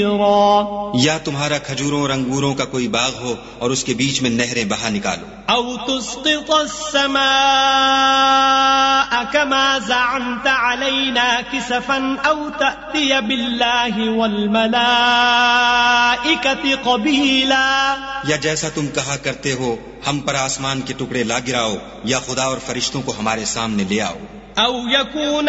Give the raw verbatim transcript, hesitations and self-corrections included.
या तुम्हारा खजूरों और अंगूरों का कोई बाग हो और उसके बीच में नहरें बहा निकालो। औ तुस्क़ित अस्समाअ कमा ज़अमत अलैना किसफन औ तअतिय बिल्लाहि वल मलाइकति क़बीला। या जैसा तुम कहा करते हो हम पर आसमान के टुकड़े ला गिराओ, या खुदा और फरिश्तों को हमारे सामने ले आओ। औ यकून